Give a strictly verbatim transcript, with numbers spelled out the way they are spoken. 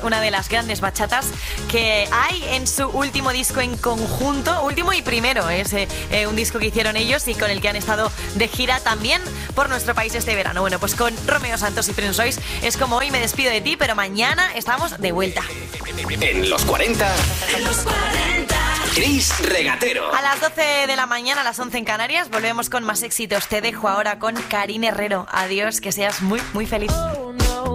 una de las grandes bachatas que hay en su último disco en conjunto, último y primero, es eh, eh, un disco que hicieron ellos y con el que han estado de gira también por nuestro país este verano. Bueno, pues con Romeo Santos y Prince Royce es como hoy me despido de ti, pero mañana estamos de vuelta. En los cuarenta, en los cuarenta, Chris Regatero. A las doce de la mañana, a las once en Canarias, volvemos con más éxitos. Te dejo ahora con Karine Herrero. Adiós, que seas muy, muy feliz.